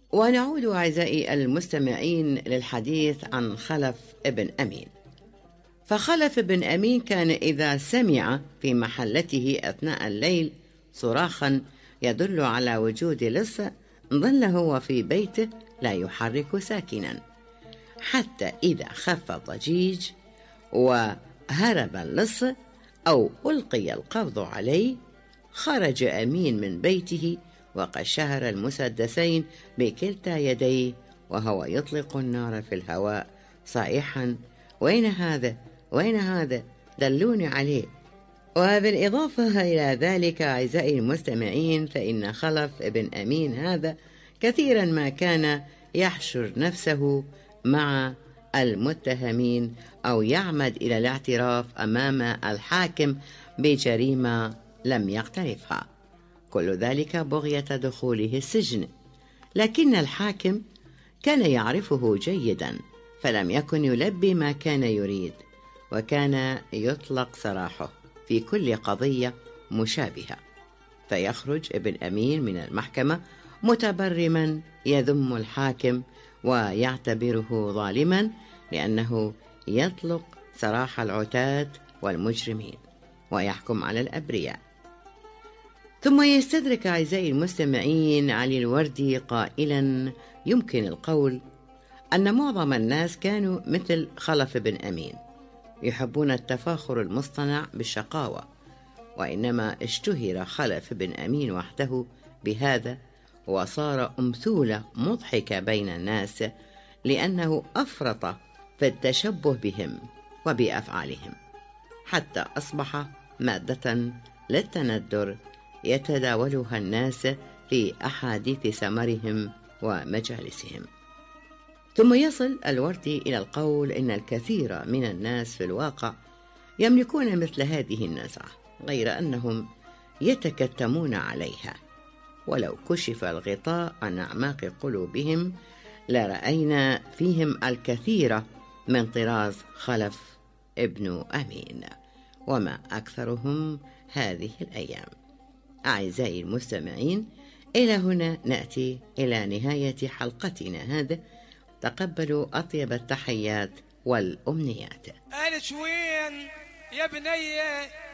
ونعود أعزائي المستمعين للحديث عن خلف ابن أمين. فخلف بن أمين كان إذا سمع في محلته أثناء الليل صراخا يدل على وجود لص ظل هو في بيته لا يحرك ساكنا، حتى إذا خف الضجيج وهرب اللص أو ألقي القبض عليه خرج أمين من بيته وقد شهر المسدسين بكلتا يديه وهو يطلق النار في الهواء صائحا: وين هذا؟ وين هذا؟ دلوني عليه. وبالإضافة إلى ذلك أعزائي المستمعين، فإن خلف ابن أمين هذا كثيرا ما كان يحشر نفسه مع المتهمين أو يعمد إلى الاعتراف أمام الحاكم بجريمة لم يقترفها، كل ذلك بغية دخوله السجن. لكن الحاكم كان يعرفه جيدا فلم يكن يلبي ما كان يريد، وكان يطلق سراحه في كل قضية مشابهة، فيخرج ابن أمين من المحكمة متبرما يذم الحاكم ويعتبره ظالما لأنه يطلق سراح العتاة والمجرمين ويحكم على الأبرياء. ثم يستدرك أعزائي المستمعين علي الوردي قائلا: يمكن القول أن معظم الناس كانوا مثل خلف بن أمين، يحبون التفاخر المصطنع بالشقاوة، وإنما اشتهر خلف بن أمين وحده بهذا وصار أمثولة مضحكة بين الناس لأنه أفرط في التشبه بهم وبأفعالهم، حتى أصبح مادة للتندر يتداولها الناس في أحاديث سمرهم ومجالسهم. ثم يصل الوردي إلى القول إن الكثير من الناس في الواقع يملكون مثل هذه النزعة، غير أنهم يتكتمون عليها، ولو كشف الغطاء عن أعماق قلوبهم لرأينا فيهم الكثير من طراز خلف ابن أمين، وما أكثرهم هذه الأيام. أعزائي المستمعين، إلى هنا نأتي إلى نهاية حلقتنا هذا. تقبلوا أطيب التحيات والأمنيات. قالت وين يا بنية